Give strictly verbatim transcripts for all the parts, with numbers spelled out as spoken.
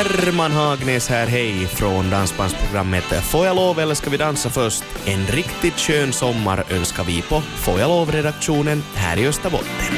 Herman Hagnäs här, hej från dansbandsprogrammet Får jag lov eller ska vi dansa först? En riktigt skön sommar önskar vi på Får jag lov-redaktionen här i Österbotten.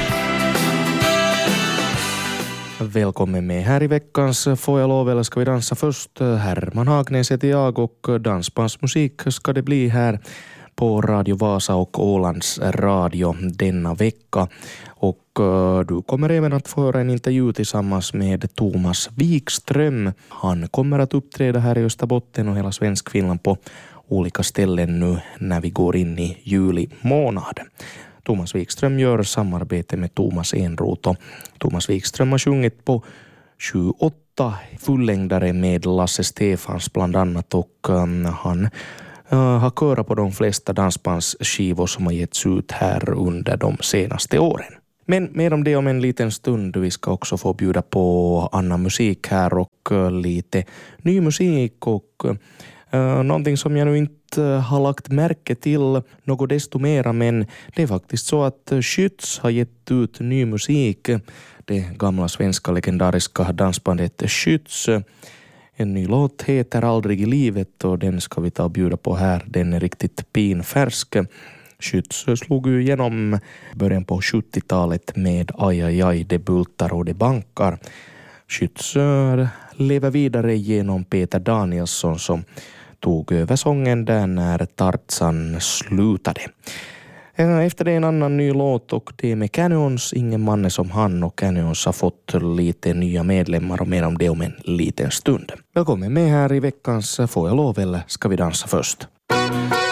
Välkommen med här i veckans Får jag lov eller ska vi dansa först? Herman Hagnäs heter jag och dansbandsmusik ska det bli här på Radio Vasa och Ålands Radio denna vecka. Och uh, du kommer även att få höra en intervju tillsammans med Thomas Wikström. Han kommer att uppträda här i Österbotten och hela Svenskfinland på olika ställen nu när vi går in i juli månad. Thomas Wikström gör samarbete med Thomas Enroth och Thomas Wikström har sjungit på tjugoåtta fullängdare med Lasse Stefans bland annat och um, han uh, har körat på de flesta dansbandsskivor som har getts ut här under de senaste åren. Men mer om det om en liten stund. Vi ska också få bjuda på annan musik här och uh, lite ny musik och uh, någonting som jag nu inte har lagt märke till något desto mera, men det är faktiskt så att Schütz har gett ut ny musik. Det gamla svenska legendariska dansbandet Schütz. En ny låt heter Aldrig i livet och den ska vi ta och bjuda på här. Den är riktigt pinfärsk. Schütz slog ju igenom början på sjuttiotalet med Aj aj aj, det bultar och det bankar. Schütz lever vidare genom Peter Danielsson som tog över sången där när Tarzan slutade. Efter det en annan ny låt och det är med Canyons, ingen man är som han och Canyons har fått lite nya medlemmar och mer om det om en liten stund. Välkommen med här i veckans Får jag lov eller ska vi dansa först?